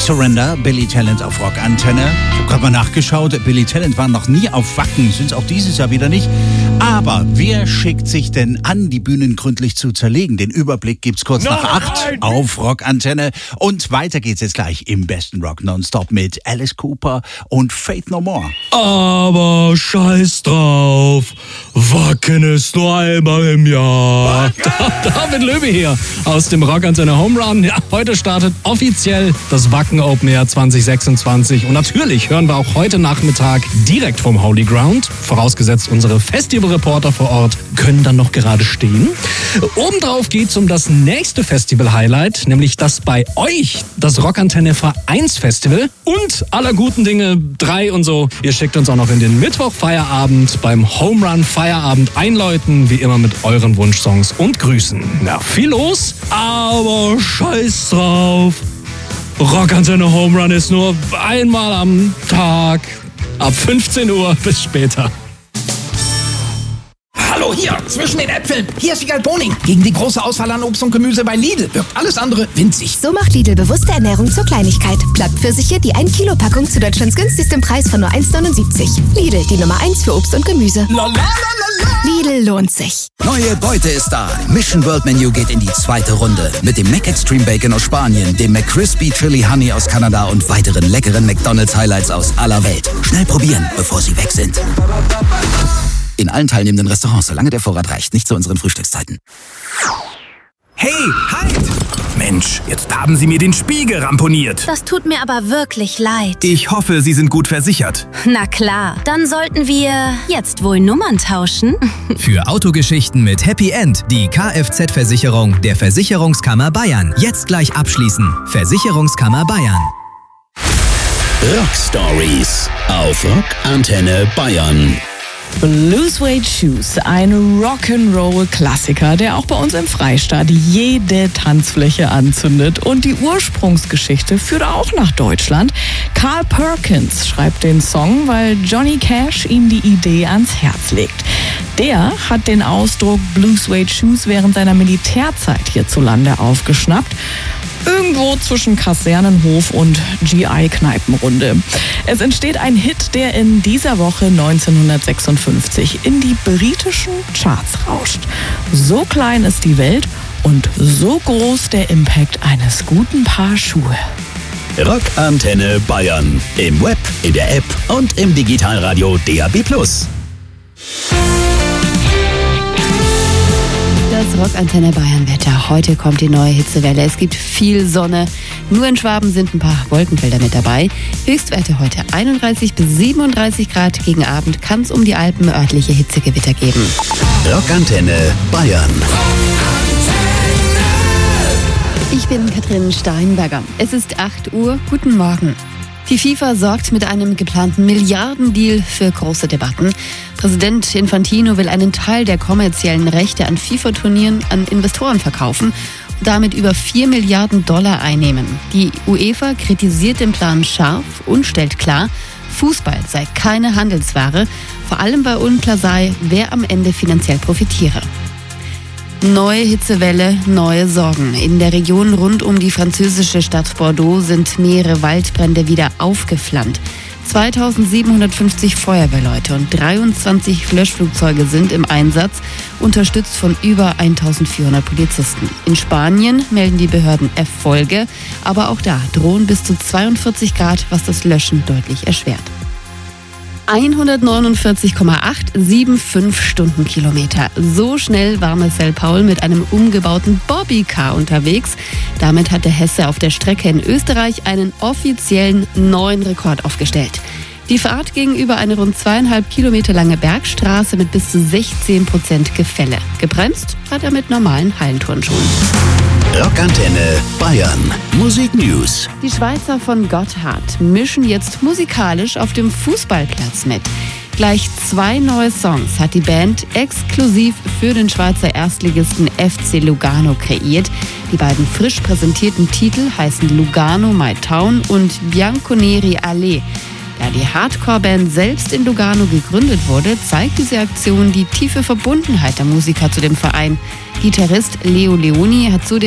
Surrender, Billy Talent auf Rockantenne. Ich habe gerade mal nachgeschaut, Billy Talent waren noch nie auf Wacken, sind es auch dieses Jahr wieder nicht. Aber wer schickt sich denn an, die Bühnen gründlich zu zerlegen? Den Überblick gibt's kurz nach 8 auf Rockantenne. Und weiter geht's jetzt gleich im besten Rock Nonstop mit Alice Cooper und Faith No More. Aber scheiß drauf, Wacken ist nur einmal im Jahr. David Löwe hier aus dem Rockantenne Home Run. Ja, heute startet offiziell das Wacken Open Air 2026. Und natürlich hören wir auch heute Nachmittag direkt vom Holy Ground. Vorausgesetzt, unsere Festivalreporter vor Ort können dann noch gerade stehen. Obendrauf geht's um das nächste Festival-Highlight, nämlich das bei euch, das Rockantenne Vereinsfestival. Und aller guten Dinge 3 und so. Ihr schickt uns auch noch in den Mittwoch-Feierabend beim Home Run Feierabend einläuten, wie immer mit euren Wunschsongs und Grüßen. Na, viel los, aber scheiß drauf. Rockantenne Home Run ist nur einmal am Tag. Ab 15 Uhr, bis später. Hallo, hier, zwischen den Äpfeln. Hier ist Wiegald Boning. Gegen die große Auswahl an Obst und Gemüse bei Lidl wirkt alles andere winzig. So macht Lidl bewusste Ernährung zur Kleinigkeit. Blattpfirsiche, die 1 Kilo Packung zu Deutschlands günstigstem Preis von nur 1,79. Lidl, die Nummer 1 für Obst und Gemüse. Lidl lohnt sich. Neue Beute ist da. Mission World Menu geht in die 2. Runde. Mit dem Mac Extreme Bacon aus Spanien, dem McCrispy Chili Honey aus Kanada und weiteren leckeren McDonald's Highlights aus aller Welt. Schnell probieren, bevor sie weg sind. In allen teilnehmenden Restaurants, solange der Vorrat reicht, nicht zu unseren Frühstückszeiten. Hey, halt! Mensch, jetzt haben Sie mir den Spiegel ramponiert. Das tut mir aber wirklich leid. Ich hoffe, Sie sind gut versichert. Na klar, dann sollten wir jetzt wohl Nummern tauschen. Für Autogeschichten mit Happy End die Kfz-Versicherung der Versicherungskammer Bayern. Jetzt gleich abschließen. Versicherungskammer Bayern. Rock Stories auf Rockantenne Bayern. Blue Suede Shoes, ein Rock'n'Roll-Klassiker, der auch bei uns im Freistaat jede Tanzfläche anzündet. Und die Ursprungsgeschichte führt auch nach Deutschland. Carl Perkins schreibt den Song, weil Johnny Cash ihm die Idee ans Herz legt. Der hat den Ausdruck Blue Suede Shoes während seiner Militärzeit hierzulande aufgeschnappt. Irgendwo zwischen Kasernenhof und GI-Kneipenrunde. Es entsteht ein Hit, der in dieser Woche 1956 in die britischen Charts rauscht. So klein ist die Welt und so groß der Impact eines guten Paar Schuhe. Rockantenne Bayern. Im Web, in der App und im Digitalradio DAB+. Das Rockantenne Bayern Wetter. Heute kommt die neue Hitzewelle. Es gibt viel Sonne. Nur in Schwaben sind ein paar Wolkenfelder mit dabei. Höchstwerte heute 31 bis 37 Grad. Gegen Abend kann es um die Alpen örtliche Hitzegewitter geben. Rockantenne Bayern. Ich bin Katrin Steinberger. Es ist 8 Uhr. Guten Morgen. Die FIFA sorgt mit einem geplanten Milliardendeal für große Debatten. Präsident Infantino will einen Teil der kommerziellen Rechte an FIFA-Turnieren an Investoren verkaufen und damit über $4 Milliarden einnehmen. Die UEFA kritisiert den Plan scharf und stellt klar, Fußball sei keine Handelsware, vor allem weil unklar sei, wer am Ende finanziell profitiere. Neue Hitzewelle, neue Sorgen. In der Region rund um die französische Stadt Bordeaux sind mehrere Waldbrände wieder aufgeflammt. 2750 Feuerwehrleute und 23 Löschflugzeuge sind im Einsatz, unterstützt von über 1400 Polizisten. In Spanien melden die Behörden Erfolge, aber auch da drohen bis zu 42 Grad, was das Löschen deutlich erschwert. 149,875 Stundenkilometer. So schnell war Marcel Paul mit einem umgebauten Bobbycar unterwegs. Damit hat der Hesse auf der Strecke in Österreich einen offiziellen neuen Rekord aufgestellt. Die Fahrt ging über eine rund 2,5 Kilometer lange Bergstraße mit bis zu 16% Gefälle. Gebremst hat er mit normalen Hallenturnschuhen. Rockantenne Bayern. Musik News. Die Schweizer von Gotthard mischen jetzt musikalisch auf dem Fußballplatz mit. Gleich 2 neue Songs hat die Band exklusiv für den Schweizer Erstligisten FC Lugano kreiert. Die beiden frisch präsentierten Titel heißen Lugano My Town und Bianconeri Alley. Da die Hardcore-Band selbst in Lugano gegründet wurde, zeigt diese Aktion die tiefe Verbundenheit der Musiker zu dem Verein. Gitarrist Leo Leoni hat zudem